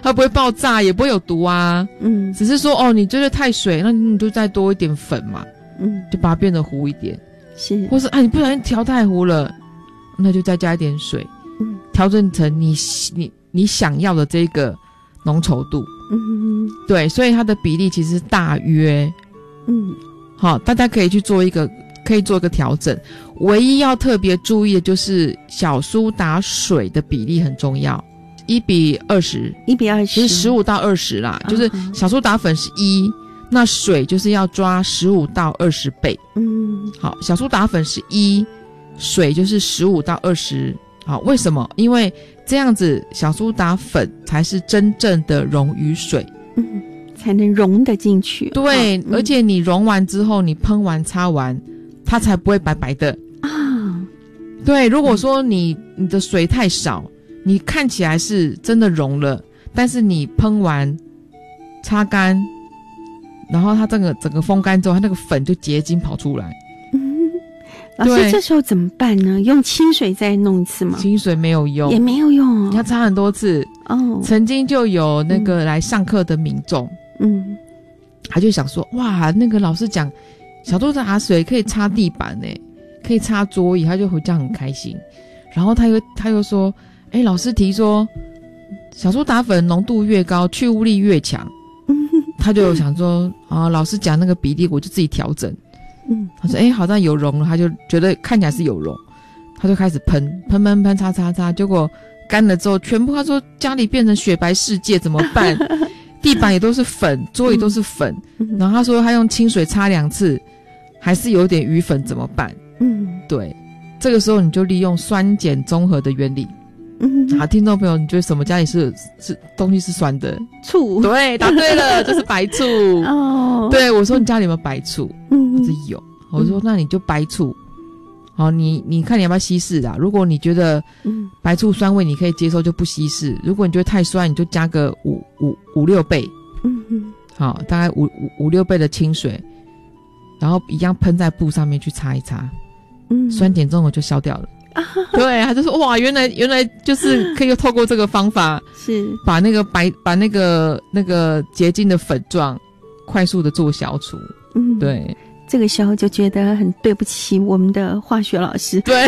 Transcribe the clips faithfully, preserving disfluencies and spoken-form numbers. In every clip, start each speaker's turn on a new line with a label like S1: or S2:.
S1: 它不会爆炸，也不会有毒啊。嗯，只是说哦，你觉得太水，那你就再多一点粉嘛。嗯，就把它变得糊一点。是，或是啊，你不小心调太糊了，那就再加一点水。嗯，调整成你你你想要的这个浓稠度。嗯，对，所以它的比例其实大约，嗯，好，大家可以去做一个，可以做一个调整。唯一要特别注意的就是小苏打水的比例很重要，一比二十，
S2: 一比二十，
S1: 就是十五到二十啦。哦、就是小苏打粉是一，那水就是要抓十五到二十倍。嗯，好，小苏打粉是一，水就是十五到二十。好，为什么？因为这样子小苏打粉才是真正的溶于水，
S2: 嗯，才能溶得进去。
S1: 对、哦嗯，而且你溶完之后，你喷完擦完，它才不会白白的啊。对，如果说你你的水太少，你看起来是真的溶了，但是你喷完擦干，然后它这个整个风干之后，它那个粉就结晶跑出来。
S2: 老师，这时候怎么办呢？用清水再弄一次吗？
S1: 清水没有用，
S2: 也没有用、哦，
S1: 你要擦很多次。哦，曾经就有那个来上课的民众，嗯，他就想说，哇，那个老师讲小苏打水可以擦地板呢，可以擦桌椅，他就回家很开心。然后他又他又说，哎，老师提说小苏打粉浓度越高，去污力越强。嗯，他就想说，啊，老师讲那个比例，我就自己调整。嗯，他说：“哎、欸，好像有溶了。”他就觉得看起来是有溶，他就开始喷喷喷喷擦擦擦，结果干了之后，全部他说家里变成雪白世界，怎么办？地板也都是粉，桌椅都是粉。嗯、然后他说他用清水擦两次，还是有点余粉，怎么办？嗯，对，这个时候你就利用酸碱中和的原理。嗯，好，听众朋友，你觉得什么家里是是东西是酸的？
S2: 醋。
S1: 对，答对了，就是白醋。哦，对，我说你家里有没有白醋？嗯，是有。我说那你就白醋。好，你你看你要不要稀释啦？如果你觉得白醋酸味你可以接受，就不稀释；如果你觉得太酸，你就加个五五五六倍。嗯嗯。好，大概五五五六倍的清水，然后一样喷在布上面去擦一擦。嗯，酸碱中和就消掉了。对，他就说哇，原来原来就是可以透过这个方法，是把那个白把那个那个结晶的粉状快速的做消除。嗯，对，
S2: 这个时候就觉得很对不起我们的化学老师。
S1: 对，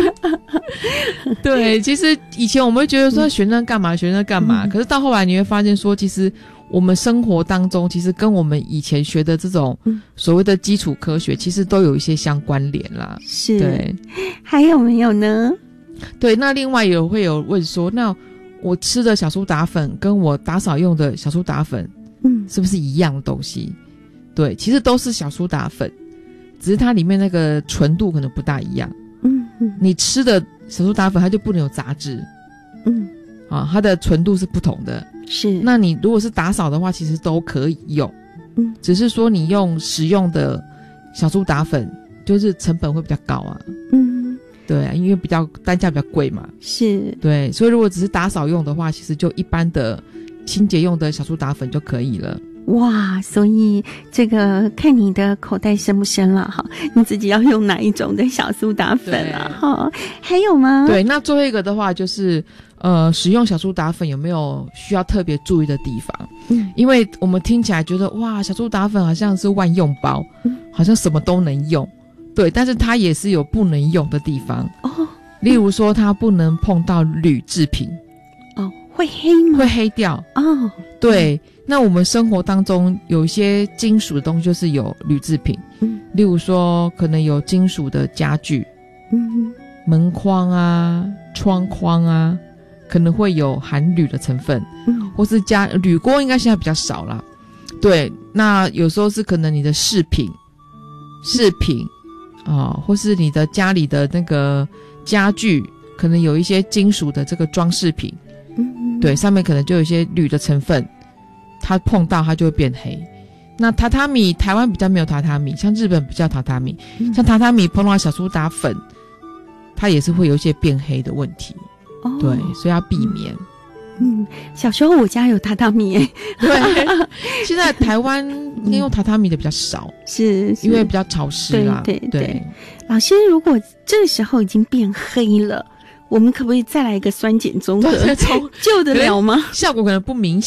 S1: 对，其实以前我们会觉得说学那干嘛学那干嘛、嗯，可是到后来你会发现说，其实我们生活当中其实跟我们以前学的这种所谓的基础科学其实都有一些相关联啦。
S2: 是，
S1: 对，
S2: 还有没有呢？
S1: 对，那另外也会有问说，那我吃的小苏打粉跟我打扫用的小苏打粉，嗯，是不是一样的东西？对，其实都是小苏打粉，只是它里面那个纯度可能不大一样。嗯嗯，你吃的小苏打粉它就不能有杂质。嗯，啊，它的纯度是不同的。是，那你如果是打扫的话，其实都可以用，嗯，只是说你用使用的小苏打粉，就是成本会比较高啊，嗯，对啊，因为比较单价比较贵嘛，是，对，所以如果只是打扫用的话，其实就一般的清洁用的小苏打粉就可以了。
S2: 哇，所以这个看你的口袋深不深了哈，你自己要用哪一种的小苏打粉了哈？还有吗？
S1: 对，那最后一个的话就是呃，使用小苏打粉有没有需要特别注意的地方？嗯，因为我们听起来觉得哇，小苏打粉好像是万用包，嗯，好像什么都能用，对，但是它也是有不能用的地方哦。例如说，它不能碰到铝制品，
S2: 哦，会黑吗？
S1: 会黑掉哦。对。嗯，那我们生活当中有一些金属的东西就是有铝制品，嗯，例如说可能有金属的家具，嗯，门框啊、窗框啊，可能会有含铝的成分，嗯，或是加铝锅应该现在比较少啦。对，那有时候是可能你的饰品、饰品啊、哦，或是你的家里的那个家具，可能有一些金属的这个装饰品，嗯，对，上面可能就有一些铝的成分。它碰到它就会变黑。那榻榻米，台湾比较没有榻榻米，像日本比较榻榻米，嗯，像榻榻米碰到小苏打粉，它也是会有一些变黑的问题。哦，对，所以要避免。
S2: 嗯，小时候我家有榻榻米耶，
S1: 对，现在台湾应该用榻榻米的比较少，是，是因为比较潮湿啦。
S2: 对对 对, 对。老师，如果这个时候已经变黑了，我们可不可以再来一个酸碱中和？救得了吗？
S1: 效果可能不明显。